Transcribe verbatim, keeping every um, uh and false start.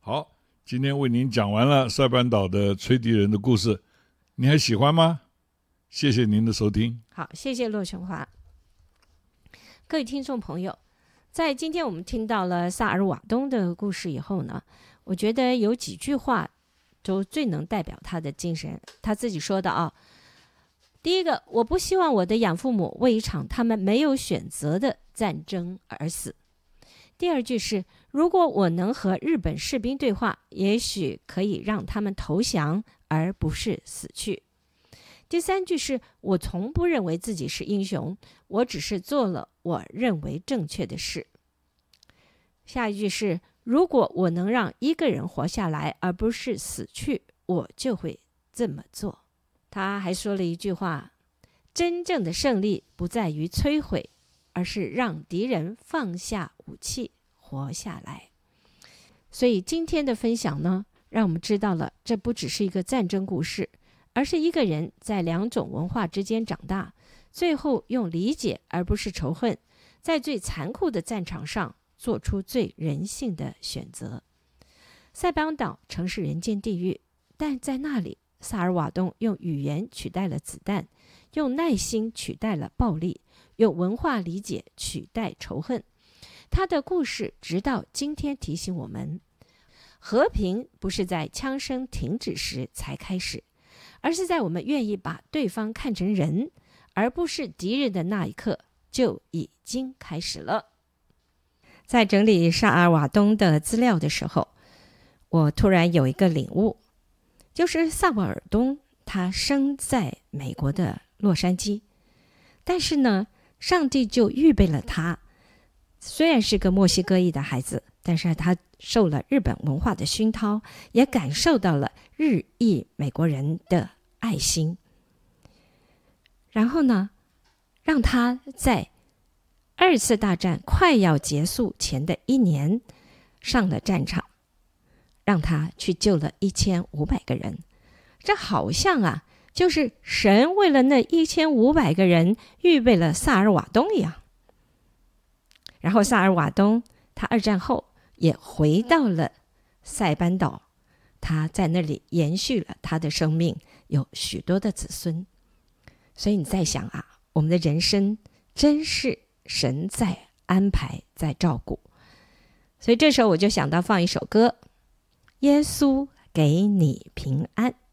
好，今天为您讲完了塞班岛的吹笛人的故事，你还喜欢吗？谢谢您的收听。 好，谢谢骆琼华。各位听众朋友，在今天我们听到了萨尔瓦东的故事以后呢，我觉得有几句话都最能代表他的精神。他自己说的啊，第一个，我不希望我的养父母为一场他们没有选择的战争而死。第二句是，如果我能和日本士兵对话，也许可以让他们投降，而不是死去。第三句是，我从不认为自己是英雄，我只是做了我认为正确的事。下一句是，如果我能让一个人活下来，而不是死去，我就会这么做。他还说了一句话，真正的胜利不在于摧毁，而是让敌人放下武器活下来。所以今天的分享呢，让我们知道了这不只是一个战争故事，而是一个人在两种文化之间长大，最后用理解而不是仇恨，在最残酷的战场上做出最人性的选择。塞班岛曾是人间地狱，但在那里，萨尔瓦东用语言取代了子弹，用耐心取代了暴力，用文化理解取代仇恨。他的故事直到今天提醒我们，和平不是在枪声停止时才开始，而是在我们愿意把对方看成人，而不是敌人的那一刻就已经开始了。在整理萨尔瓦东的资料的时候，我突然有一个领悟，就是萨瓦尔东他生在美国的洛杉矶，但是呢，上帝就预备了他，虽然是个墨西哥裔的孩子，但是他受了日本文化的熏陶，也感受到了日裔美国人的爱心。然后呢，让他在二次大战快要结束前的一年上了战场，让他去救了一千五百个人。这好像啊，就是神为了那一千五百个人预备了萨尔瓦东一样。然后萨尔瓦东他二战后也回到了塞班岛，他在那里延续了他的生命，有许多的子孙。所以你在想啊，我们的人生真是神在安排，在照顾。所以这时候我就想到放一首歌，耶稣给你平安。